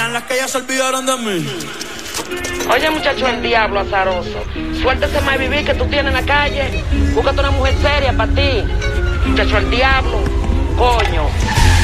crean las que ya se olvidaron de mí. Oye, muchacho, el diablo azaroso. Suéltese más vivir que tú tienes en la calle. Búscate una mujer seria para ti. Muchacho, el diablo. Coño.